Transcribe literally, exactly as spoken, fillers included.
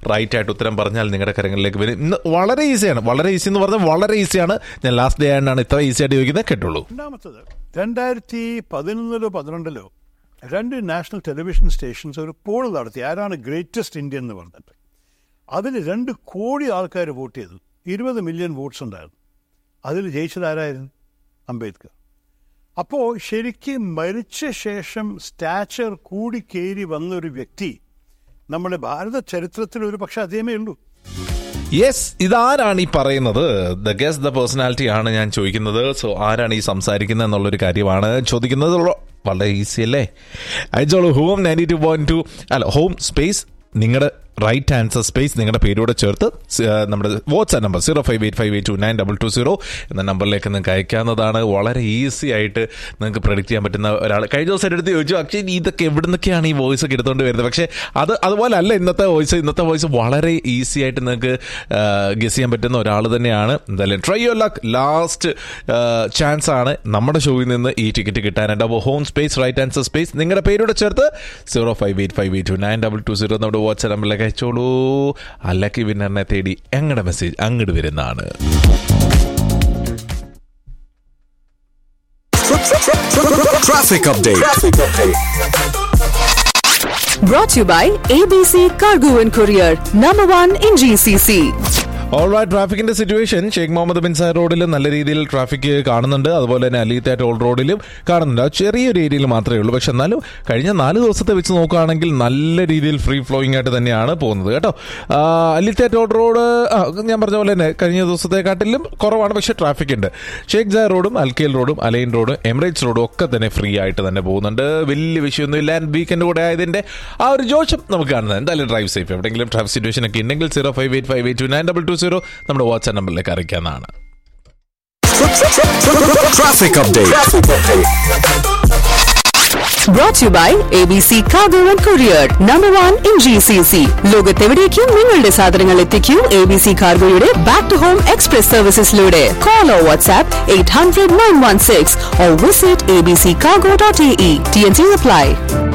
Right ആയിട്ട് ഉത്തരം പറഞ്ഞാൽ നിങ്ങളുടെ കരങ്ങളിലേക്ക് വരും. ഇന്ന് വളരെ ഈസിയാണ്, വളരെ ഈസി എന്ന് പറഞ്ഞാൽ വളരെ ഈസിയാണ്. ഞാൻ ലാസ്റ്റ് ഡേ ആയിട്ടാണ് ഇത്ര ഈസി ആയിട്ട് ചോദിക്കുന്നത്. കേട്ടുള്ളൂ. രണ്ടാമത്തത്, രണ്ടായിരത്തി പതിനൊന്നിലോ പന്ത്രണ്ടിലോ രണ്ട് നാഷണൽ ടെലിവിഷൻ സ്റ്റേഷൻസ് ഒരു പോൾ നടത്തി, ആരാണ് ഗ്രേറ്റസ്റ്റ് ഇന്ത്യൻ എന്ന് പറഞ്ഞിട്ട്. അതിൽ രണ്ട് കോടി ആൾക്കാർ വോട്ട് ചെയ്തു. ഇരുപത് മില്യൺ വോട്ട്സ് ഉണ്ടായിരുന്നു. അതിൽ ജയിച്ചത് ആരായിരുന്നു? അംബേദ്കർ. അപ്പോൾ ശരിക്കും മരിച്ച ശേഷം സ്റ്റാച്ചർ കൂടി കയറി വന്നൊരു വ്യക്തി നമ്മുടെ ഭാരത ചരിത്രത്തിൽ ഒരു പക്ഷെ അദ്ദേഹമേ ഉള്ളൂ. യെസ്, ഇതാരാണ് ഈ പറയുന്നത്? ദ ഗെസ് ദ പേഴ്സണാലിറ്റി ആണ് ഞാൻ ചോദിക്കുന്നത്. സോ ആരാണ് ഈ സംസാരിക്കുന്നത് എന്നുള്ളൊരു കാര്യമാണ് ചോദിക്കുന്നത്. വളരെ ഈസി അല്ലേ? അയച്ചോളൂ. Home ninety two point two അല്ല ഹോം സ്പേസ് നിങ്ങളുടെ റൈറ്റ് ആൻസർ സ്പേസ് നിങ്ങളുടെ പേരോടെ ചേർത്ത് നമ്മുടെ WhatsApp number zero five eight five eight to nine double two zero എന്ന നമ്പറിലേക്ക് നിങ്ങൾക്ക് അയക്കാവുന്നതാണ്. വളരെ ഈസി ആയിട്ട് നിങ്ങൾക്ക് പ്രഡിക്റ്റ് ചെയ്യാൻ പറ്റുന്ന ഒരാൾ. കഴിഞ്ഞ ദിവസം എടുത്ത് ചോദിച്ചു, പക്ഷേ ഇതൊക്കെ എവിടെ നിന്നൊക്കെയാണ് ഈ വോയിസ് ഒക്കെ എടുത്തുകൊണ്ട് വരുന്നത്? പക്ഷേ അത് അതുപോലെ അല്ല ഇന്നത്തെ വോയിസ്. ഇന്നത്തെ വോയിസ് വളരെ ഈസി ആയിട്ട് നിങ്ങൾക്ക് ഗസ് ചെയ്യാൻ പറ്റുന്ന ഒരാൾ തന്നെയാണ്. എന്തായാലും try your luck. Last chance ആണ് നമ്മുടെ ഷോയിൽ നിന്ന് ഈ ടിക്കറ്റ് കിട്ടാനായിട്ട്. അപ്പോൾ home space right answer space നിങ്ങളുടെ പേരോടെ ചേർത്ത് zero five eight five eight to nine double two zero നമ്മുടെ വാട്സ്ആപ്പ് നമ്പറിലേക്ക് അയച്ചോളൂ. ആ ലക്കി വിന്നറിനെ തേടി ഞങ്ങളുടെ മെസ്സേജ് അങ്ങോട്ട് വരുന്നതാണ്. Traffic update. Brought to you by A B C Cargo and Courier, number one in G C C. Alright, ട്രാഫിക്കിന്റെ situation Sheikh Muhammad bin സായർ റോഡിൽ നല്ല രീതിയിൽ ട്രാഫിക് കാണുന്നുണ്ട്. അതുപോലെ തന്നെ അലിത്ത ടോൾ റോഡിലും കാണുന്നുണ്ട്. ചെറിയൊരു ഏരിയയിൽ മാത്രമേ ഉള്ളൂ. പക്ഷെ എന്നാലും കഴിഞ്ഞ നാല് ദിവസത്തെ വെച്ച് നോക്കുകയാണെങ്കിൽ നല്ല രീതിയിൽ ഫ്രീ ഫ്ലോയിങ് ആയിട്ട് തന്നെയാണ് പോകുന്നത് കേട്ടോ. അലിത്ത ടോൾ റോഡ് ഞാൻ പറഞ്ഞ പോലെ തന്നെ കഴിഞ്ഞ ദിവസത്തെക്കാട്ടിലും കുറവാണ്, പക്ഷേ ട്രാഫിക് ഉണ്ട്. ഷെയ്ഖ് സായർ റോഡും അൽക്കേൽ റോഡും അലൈൻ റോഡും എമിറേറ്റ്സ് റോഡും ഒക്കെ തന്നെ ഫ്രീ ആയിട്ട് തന്നെ പോകുന്നുണ്ട്. വലിയ വിഷയമൊന്നുമില്ല. ആൻഡ് വീക്കെൻഡ് കൂടെ ആയതിന്റെ ആ ഒരു ജോഷം നമുക്ക് കാണുന്നത്. എന്തായാലും ഡ്രൈവ് സേഫ്. എവിടെയെങ്കിലും ട്രാഫിക് സിറ്റുവേഷൻ ഒക്കെ ഉണ്ടെങ്കിൽ zero five eight five eight to nine double two zero നമ്മുടെ വാട്സ്ആപ്പ് നമ്പറിലേക്ക് അറിയിക്കാവുന്നതാണ്. Traffic update. Brought to you by A B C Cargo and Courier, number one in G C C. ലോകത്തെവിടേക്കും നിങ്ങളുടെ സാധനങ്ങൾ എത്തിക്കൂ A B C Cargoയുടെ back to home express സർവീസസിലൂടെ. Call or WhatsApp eight hundred nine one six or visit a b c cargo dot a e. T N C apply.